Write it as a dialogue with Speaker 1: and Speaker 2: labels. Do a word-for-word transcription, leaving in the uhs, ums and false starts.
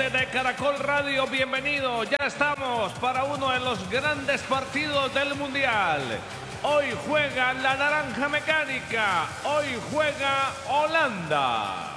Speaker 1: oyente de Caracol Radio, bienvenido. Ya estamos para uno de los grandes partidos del Mundial. Hoy juega la Naranja Mecánica, hoy juega Holanda.